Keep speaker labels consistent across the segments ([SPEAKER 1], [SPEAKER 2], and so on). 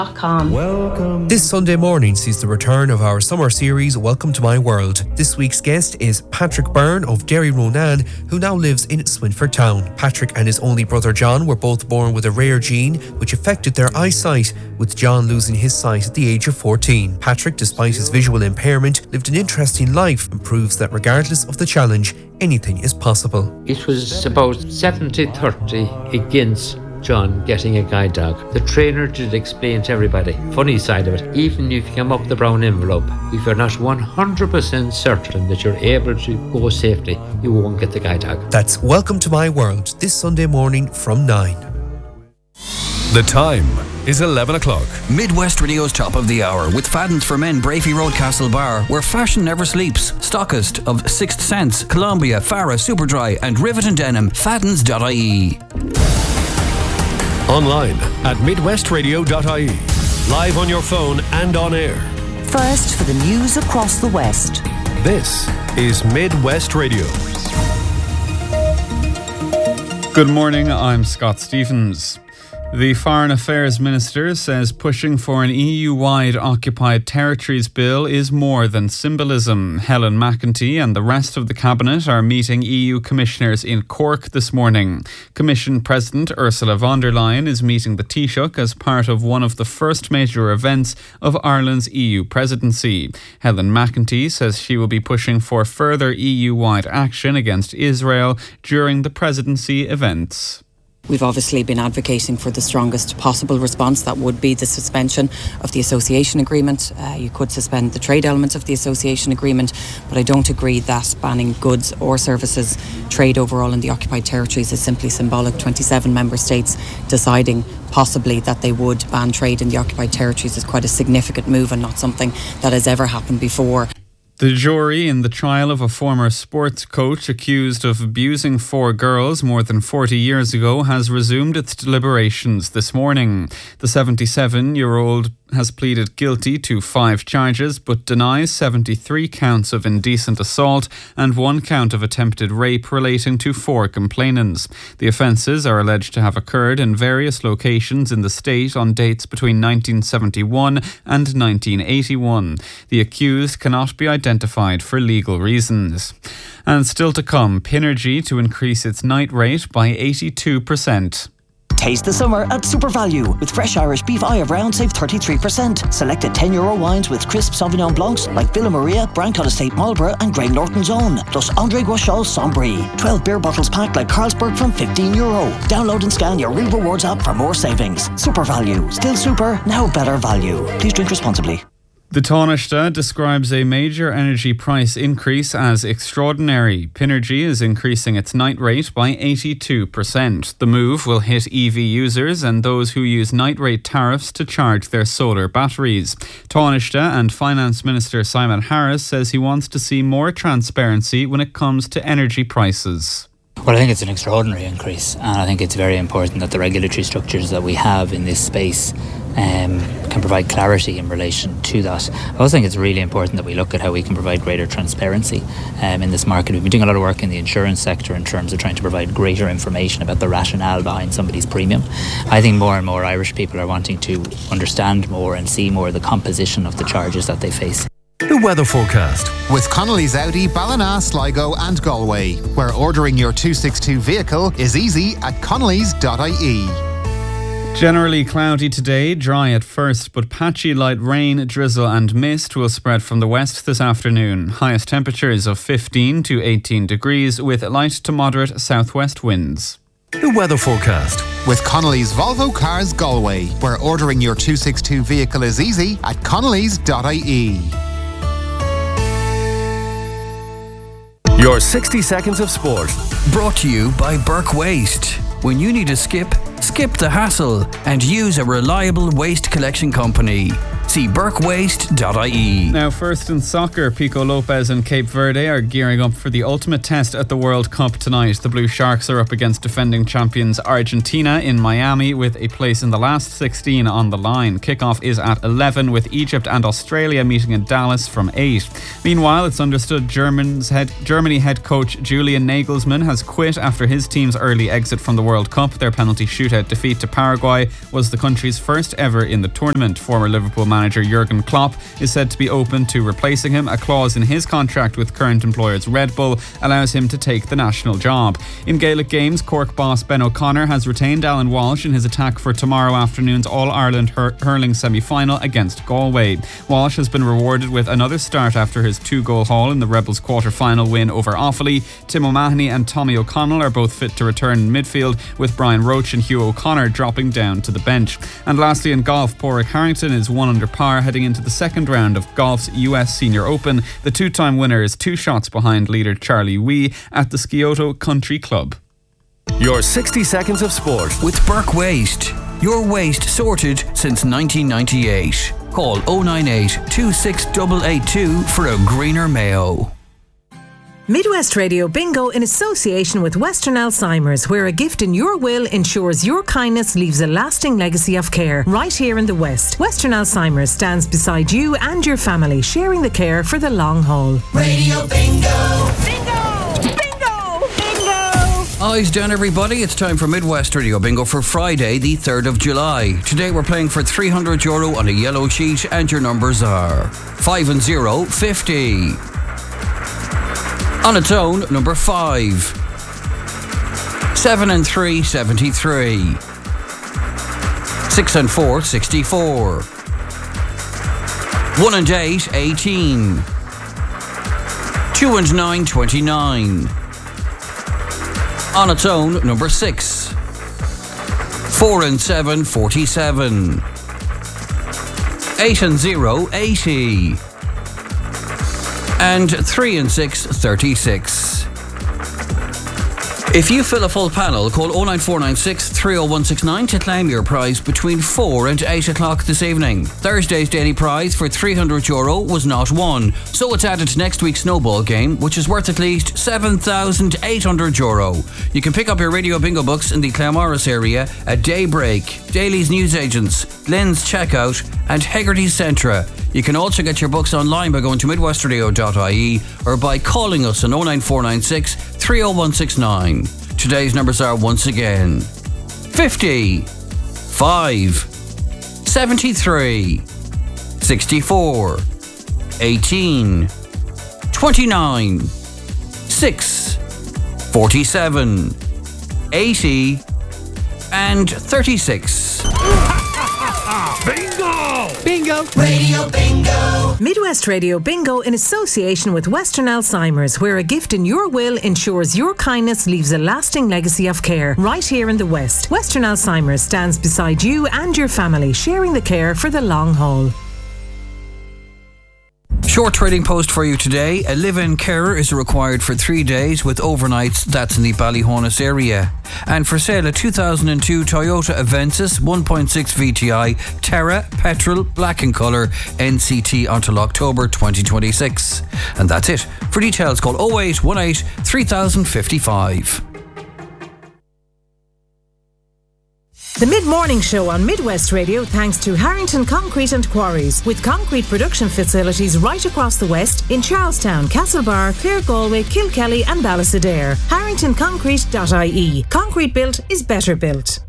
[SPEAKER 1] This Sunday morning sees the return of our summer series Welcome to My World. This week's guest is Patrick Byrne of Derry Ronan, who now lives in Swinford Town. Patrick and his only brother John were both born with a rare gene which affected their eyesight, with John losing his sight at the age of 14. Patrick, despite his visual impairment, lived an interesting life and proves that regardless of the challenge, anything is possible.
[SPEAKER 2] It was about 70-30 against John getting a guide dog. The trainer did explain to everybody, funny side of it, even if you come up the brown envelope, if you're not 100% certain that you're able to go safely, you won't get the guide dog.
[SPEAKER 1] That's Welcome to My World, this Sunday morning from 9.
[SPEAKER 3] The time is 11 o'clock.
[SPEAKER 4] Midwest Radio's Top of the Hour with Fadden's for Men, Brafey Road, Castlebar, where fashion never sleeps. Stockist of Sixth Sense, Columbia, Farah, Superdry and Rivet and Denim. Faddens.ie.
[SPEAKER 3] Online at midwestradio.ie. Live on your phone and on air.
[SPEAKER 5] First for the news across the West.
[SPEAKER 3] This is Midwest Radio.
[SPEAKER 6] Good morning, I'm Scott Stephens. The Foreign Affairs Minister says pushing for an EU-wide occupied territories bill is more than symbolism. Helen McEntee and the rest of the Cabinet are meeting EU commissioners in Cork this morning. Commission President Ursula von der Leyen is meeting the Taoiseach as part of one of the first major events of Ireland's EU presidency. Helen McEntee says she will be pushing for further EU-wide action against Israel during the presidency events.
[SPEAKER 7] We've obviously been advocating for the strongest possible response. That would be the suspension of the association agreement. You could suspend the trade elements of the association agreement, but I don't agree that banning goods or services trade overall in the occupied territories is simply symbolic. 27 member states deciding possibly that they would ban trade in the occupied territories is quite a significant move and not something that has ever happened before.
[SPEAKER 6] The jury in the trial of a former sports coach accused of abusing 4 girls more than 40 years ago has resumed its deliberations this morning. The 77-year-old has pleaded guilty to 5 charges but denies 73 counts of indecent assault and 1 count of attempted rape relating to 4 complainants. The offences are alleged to have occurred in various locations in the state on dates between 1971 and 1981. The accused cannot be identified for legal reasons. And still to come, Pinergy to increase its night rate by 82%.
[SPEAKER 8] Taste the summer at Super Value. With fresh Irish beef eye of round, save 33%. Selected €10 wines with crisp Sauvignon Blancs like Villa Maria, Brancott Estate Marlborough and Grey Norton's Own. Plus André Guachal Sombry. 12 beer bottles packed like Carlsberg from €15. Download and scan your Real Rewards app for more savings. Super Value. Still super, now better value. Please drink responsibly.
[SPEAKER 6] The Taoiseach describes a major energy price increase as extraordinary. Pinergy is increasing its night rate by 82%. The move will hit EV users and those who use night rate tariffs to charge their solar batteries. Taoiseach and Finance Minister Simon Harris says he wants to see more transparency when it comes to energy prices.
[SPEAKER 9] Well, I think it's an extraordinary increase, and I think it's very important that the regulatory structures that we have in this space can provide clarity in relation to that. I also think it's really important that we look at how we can provide greater transparency in this market. We've been doing a lot of work in the insurance sector in terms of trying to provide greater information about the rationale behind somebody's premium. I think more and more Irish people are wanting to understand more and see more of the composition of the charges that they face.
[SPEAKER 3] The weather forecast
[SPEAKER 10] with Connolly's Audi, Ballina, Sligo and Galway, where ordering your 262 vehicle is easy at connellys.ie.
[SPEAKER 6] Generally cloudy today, dry at first, but patchy light rain, drizzle and mist will spread from the west this afternoon. Highest temperatures of 15 to 18 degrees with light to moderate southwest winds.
[SPEAKER 3] The weather forecast
[SPEAKER 10] with Connolly's Volvo Cars Galway, where ordering your 262 vehicle is easy at connellys.ie.
[SPEAKER 3] Your 60 seconds of sport.
[SPEAKER 4] Brought to you by Burke Waste. When you need a skip the hassle and use a reliable waste collection company. See burkewaste.ie.
[SPEAKER 6] Now, first in soccer, Pico Lopez and Cape Verde are gearing up for the ultimate test at the World Cup tonight. The Blue Sharks are up against defending champions Argentina in Miami with a place in the last 16 on the line. Kickoff is at 11 with Egypt and Australia meeting in Dallas from 8. Meanwhile, it's understood Germany head coach Julian Nagelsmann has quit after his team's early exit from the World Cup. Their penalty shootout defeat to Paraguay was the country's first ever in the tournament. Former Liverpool manager Jurgen Klopp is said to be open to replacing him. A clause in his contract with current employers Red Bull allows him to take the national job. In Gaelic games, Cork boss Ben O'Connor has retained Alan Walsh in his attack for tomorrow afternoon's All-Ireland hurling semi-final against Galway. Walsh has been rewarded with another start after his 2-goal haul in the Rebels quarter-final win over Offaly. Tim O'Mahony and Tommy O'Connell are both fit to return in midfield, with Brian Roach and Hugh O'Connor dropping down to the bench. And lastly, in golf, Pádraig Harrington is 1 under par heading into the second round of golf's US Senior Open. The two-time winner is 2 shots behind leader Charlie Wee at the Scioto Country Club.
[SPEAKER 3] Your 60 seconds of sport
[SPEAKER 4] with Burke Waste. Your waste sorted since 1998. Call 098 26882 for a greener Mayo.
[SPEAKER 11] Midwest Radio Bingo in association with Western Alzheimer's, where a gift in your will ensures your kindness leaves a lasting legacy of care right here in the West. Western Alzheimer's stands beside you and your family, sharing the care for the long haul.
[SPEAKER 12] Radio Bingo!
[SPEAKER 11] Bingo! Bingo! Bingo!
[SPEAKER 4] Eyes down, everybody. It's time for Midwest Radio Bingo for Friday, the 3rd of July. Today we're playing for €300 on a yellow sheet, and your numbers are 5 and 0, 50. On its own, number 5. 7 and 3, 73. 6 and 4, 64. 1 and 8, 18. 2 and 9, 29. On its own, number 6. 4 and 7, 47. 8 and 0, 80. And 3 and 6, 36. If you fill a full panel, call 09496 30169 to claim your prize between 4 and 8 o'clock this evening. Thursday's daily prize for €300 was not won, so it's added to next week's snowball game, which is worth at least €7,800. You can pick up your Radio Bingo books in the Claremorris area at Daybreak, Daly's Newsagents, Lynn's Checkout and Hegarty's Centra. You can also get your books online by going to midwestradio.ie or by calling us on 09496 30169. Today's numbers are once again 50, 5, 73, 64, 18, 29, 6, 47, 80 and 36.
[SPEAKER 12] Bingo!
[SPEAKER 11] Bingo!
[SPEAKER 12] Radio Bingo!
[SPEAKER 11] Midwest Radio Bingo in association with Western Alzheimer's, where a gift in your will ensures your kindness leaves a lasting legacy of care right here in the West. Western Alzheimer's stands beside you and your family, sharing the care for the long haul.
[SPEAKER 4] Short trading post for you today. A live-in carer is required for 3 days with overnights. That's in the Ballyhonus area. And for sale, a 2002 Toyota Avensis 1.6 VTI Terra Petrol Black in colour, NCT until October 2026. And that's it. For details, call 0818 3055.
[SPEAKER 11] The Mid-Morning Show on Midwest Radio thanks to Harrington Concrete and Quarries, with concrete production facilities right across the West in Charlestown, Castlebar, Clare Galway, Kilkelly and Ballysadare. HarringtonConcrete.ie. Concrete built is better built.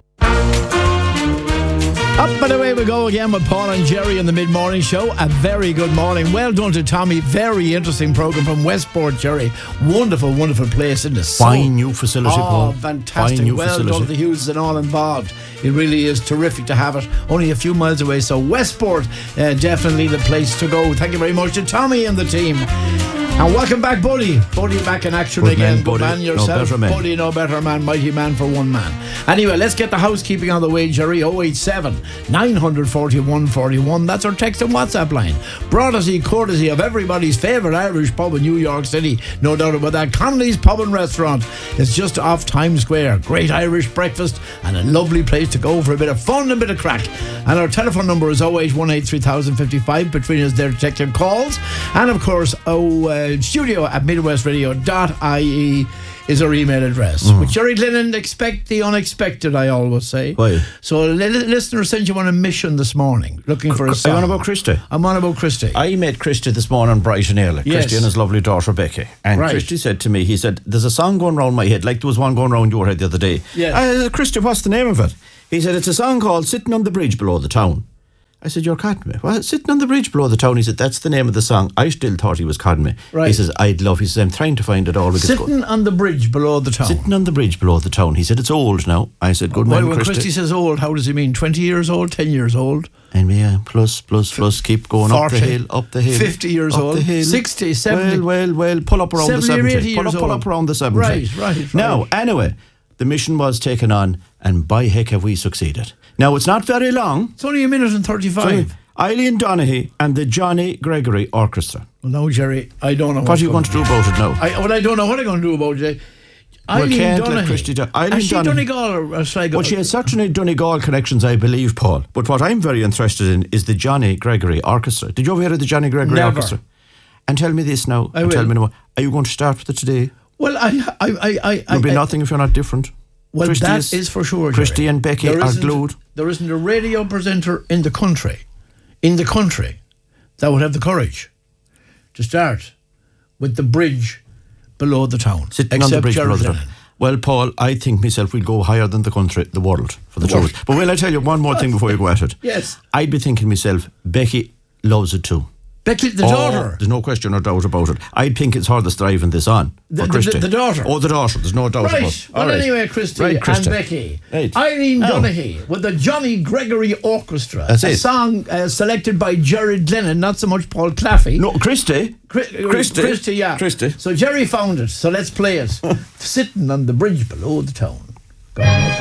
[SPEAKER 13] Up and away we go again with Paul and Jerry in the Mid-Morning Show. A very good morning. Well done to Tommy. Very interesting programme from Westport, Jerry. Wonderful, wonderful place in the sun.
[SPEAKER 14] Fine new facility, Paul.
[SPEAKER 13] Oh, fantastic.
[SPEAKER 14] Fine new
[SPEAKER 13] well
[SPEAKER 14] facility.
[SPEAKER 13] done to the Hughes and all involved. It really is terrific to have it. Only a few miles away. So Westport, definitely the place to go. Thank you very much to Tommy and the team. And welcome back, Buddy. Buddy back in action
[SPEAKER 14] Good
[SPEAKER 13] again.
[SPEAKER 14] man,
[SPEAKER 13] Good
[SPEAKER 14] Buddy.
[SPEAKER 13] man
[SPEAKER 14] No
[SPEAKER 13] yourself.
[SPEAKER 14] better man.
[SPEAKER 13] Buddy, no better man. Mighty man for one man. Anyway, let's get the housekeeping on the way, Jerry. 087 941 141. That's our text and WhatsApp line. Brought us courtesy of everybody's favourite Irish pub in New York City. No doubt about that. Connolly's Pub and Restaurant. It's just off Times Square. Great Irish breakfast and a lovely place to go for a bit of fun and a bit of crack. And our telephone number is 0818 3055. Petrina's there to take your calls. And of course, studio at midwestradio.ie is our email address. But Jerry Glennon, expect the unexpected, I always say.
[SPEAKER 14] Why?
[SPEAKER 13] So a listener sent you on a mission this morning, looking for a song.
[SPEAKER 14] Are you on about Christy?
[SPEAKER 13] I'm on about Christy.
[SPEAKER 14] I met Christy this morning bright and early.
[SPEAKER 13] Yes.
[SPEAKER 14] Christy and his lovely daughter Becky. And
[SPEAKER 13] Right.
[SPEAKER 14] Christy said to me, he said, there's a song going round my head, like there was one going round your head the other day.
[SPEAKER 13] Yes.
[SPEAKER 14] Christy, what's the name of it? He said, it's a song called Sitting on the Bridge Below the Town. I said, you're kidding me. Well, Sitting on the Bridge Below the Town. He said, that's the name of the song. I still thought he was kidding me.
[SPEAKER 13] Right.
[SPEAKER 14] He says, he says, I'm trying to find it all.
[SPEAKER 13] Sitting on the bridge below the town.
[SPEAKER 14] Sitting on the bridge below the town. He said, it's old now. I said, good man,
[SPEAKER 13] When
[SPEAKER 14] Christy.
[SPEAKER 13] Christy says old, how does he mean? 20 years old, 10 years old?
[SPEAKER 14] And yeah, plus, keep going
[SPEAKER 13] 40,
[SPEAKER 14] up the hill.
[SPEAKER 13] 50 years
[SPEAKER 14] up
[SPEAKER 13] old,
[SPEAKER 14] the hill.
[SPEAKER 13] 60, 70.
[SPEAKER 14] Well, pull up around
[SPEAKER 13] 70
[SPEAKER 14] the
[SPEAKER 13] or
[SPEAKER 14] 70.
[SPEAKER 13] 80 years
[SPEAKER 14] Pull
[SPEAKER 13] old.
[SPEAKER 14] up around the 70.
[SPEAKER 13] Right.
[SPEAKER 14] Now, anyway, the mission was taken on, and by heck have we succeeded. Now, it's not very long.
[SPEAKER 13] It's only a minute and 35.
[SPEAKER 14] Eileen Donaghy and the Johnny Gregory Orchestra.
[SPEAKER 13] Well, no, Jerry, I don't know
[SPEAKER 14] What are you going to do about it now?
[SPEAKER 13] I don't know what I'm going to do about it.
[SPEAKER 14] We can't let
[SPEAKER 13] Donaghy.
[SPEAKER 14] Christy do. Eileen
[SPEAKER 13] Has she
[SPEAKER 14] Donaghy.
[SPEAKER 13] Donegal or Sligo?
[SPEAKER 14] Well, she has certainly Donegal connections, I believe, Paul. But what I'm very interested in is the Johnny Gregory Orchestra. Did you ever hear of the Johnny Gregory
[SPEAKER 13] Never.
[SPEAKER 14] Orchestra? And tell me this now.
[SPEAKER 13] I will.
[SPEAKER 14] Tell me now. Are you going to start with it today?
[SPEAKER 13] Well,
[SPEAKER 14] There'll be nothing if you're not different.
[SPEAKER 13] Well,
[SPEAKER 14] Christy
[SPEAKER 13] that is for sure, Jerry.
[SPEAKER 14] Christy and Becky are glued.
[SPEAKER 13] There isn't a radio presenter in the country that would have the courage to start with the bridge below the town.
[SPEAKER 14] Sitting on the bridge below the town. Well, Paul, I think myself we'll go higher than the country, the world, for the truth. But will I tell you one more thing before you go at it?
[SPEAKER 13] Yes.
[SPEAKER 14] I'd be thinking myself, Becky loves it too.
[SPEAKER 13] Becky, the daughter.
[SPEAKER 14] There's no question or doubt about it. I think it's her that's driving this on.
[SPEAKER 13] The
[SPEAKER 14] Christy.
[SPEAKER 13] daughter.
[SPEAKER 14] The daughter. There's no doubt about it.
[SPEAKER 13] Right. Well, anyway, Christy and Becky.
[SPEAKER 14] Right.
[SPEAKER 13] Eileen Donaghy with the Johnny Gregory Orchestra.
[SPEAKER 14] That's
[SPEAKER 13] a
[SPEAKER 14] it.
[SPEAKER 13] song selected by Jerry Glennon, not so much Paul Claffey.
[SPEAKER 14] No, Christy.
[SPEAKER 13] Christy, yeah.
[SPEAKER 14] Christy.
[SPEAKER 13] So Jerry found it. So let's play it. Sitting on the bridge below the town. God knows.